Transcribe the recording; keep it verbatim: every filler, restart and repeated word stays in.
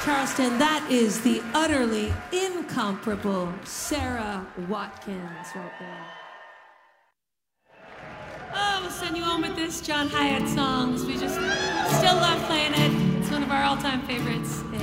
Charleston, that is the utterly incomparable Sarah Watkins right there. Oh, we'll send you home with this John Hyatt songs. We just still love playing it. It's one of our all-time favorites.